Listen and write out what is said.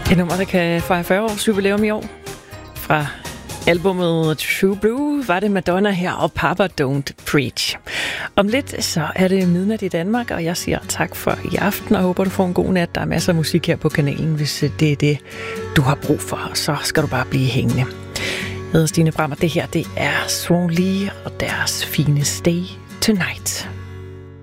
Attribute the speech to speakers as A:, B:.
A: Et nummer, der kan fejre 40 års jubilæum i år. Fra albumet True Blue var det Madonna her og Papa Don't Preach. Om lidt så er det midnat i Danmark, og jeg siger tak for i aften, og håber du får en god nat. Der er masser af musik her på kanalen, hvis det er det, du har brug for. Så skal du bare blive hængende. Jeg hedder Stine Brammer. Det her, det er Swan Lee og deres fine Stay Tonight.